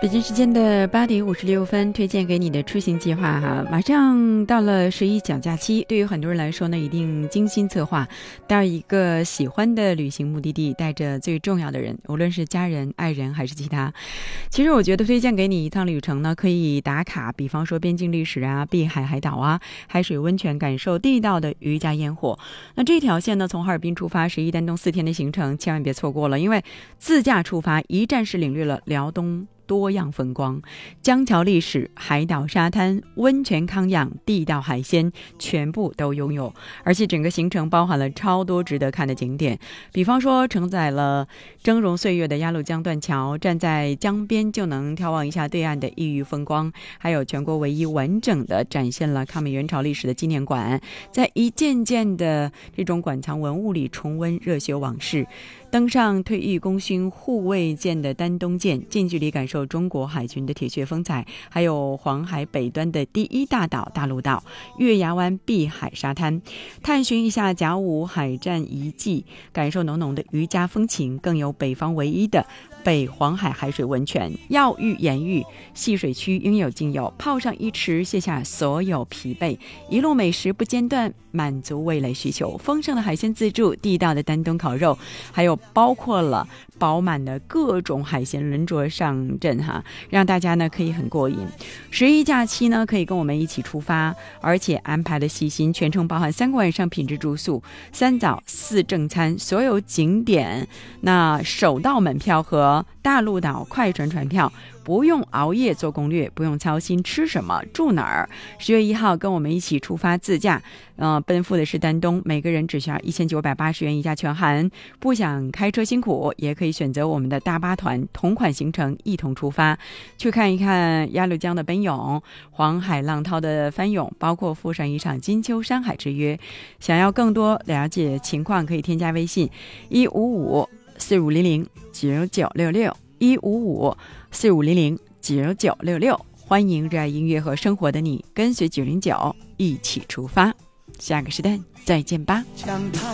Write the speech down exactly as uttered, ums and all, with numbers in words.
北京时间的八点五十六分，推荐给你的出行计划哈，马上到了十一小假期，对于很多人来说呢，一定精心策划到一个喜欢的旅行目的地，带着最重要的人，无论是家人、爱人还是其他。其实我觉得推荐给你一趟旅程呢，可以打卡，比方说边境历史啊、碧海海岛啊、海水温泉，感受地道的渔家烟火。那这条线呢，从哈尔滨出发，十一丹东四天的行程，千万别错过了，因为自驾出发，一站式领略了辽东多样风光，江桥历史、海岛沙滩、温泉康养、地道海鲜，全部都拥有。而且整个行程包含了超多值得看的景点，比方说承载了峥嵘岁月的鸭绿江断桥，站在江边就能眺望一下对岸的异域风光，还有全国唯一完整的展现了抗美援朝历史的纪念馆，在一件件的这种馆藏文物里重温热血往事，登上退役功勋护卫舰的丹东舰，近距离感受中国海军的铁血风采，还有黄海北端的第一大岛大陆岛、月牙湾碧海沙滩，探寻一下甲午海战遗迹，感受浓浓的渔家风情，更有北方唯一的北黄海海水温泉，药浴盐浴，戏水区应有尽有，泡上一池卸下所有疲惫，一路美食不间断，满足味蕾需求，丰盛的海鲜自助，地道的丹东烤肉，还有包括了饱满的各种海鲜轮桌上阵哈，让大家呢可以很过瘾。十一假期呢可以跟我们一起出发，而且安排的细心，全程包含三个晚上品质住宿、三早四正餐，所有景点那首道门票和大陆岛快船船票，不用熬夜做攻略，不用操心吃什么住哪儿。十月一号跟我们一起出发自驾，呃，奔赴的是丹东，每个人只需要一千九百八十元一价全含。不想开车辛苦，也可以选择我们的大巴团，同款行程一同出发，去看一看鸭绿江的奔涌、黄海浪涛的翻涌，包括赴上一场金秋山海之约。想要更多了解情况，可以添加微信一五五四五零零九九六六一五五四五零零九九六六，欢迎热爱音乐和生活的你，跟随九零九一起出发。下个时段再见吧。